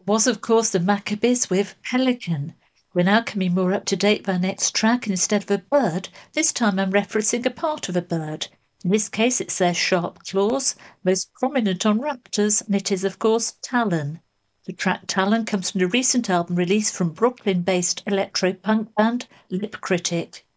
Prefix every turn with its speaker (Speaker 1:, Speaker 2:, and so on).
Speaker 1: Was, of course, the Maccabees with Pelican. We're now coming more up to date with our next track, and instead of a bird, this time I'm referencing a part of a bird. In this case, it's their sharp claws, most prominent on raptors, and it is, of course, Talon. The track Talon comes from the recent album release from Brooklyn based electro punk band Lip Critic.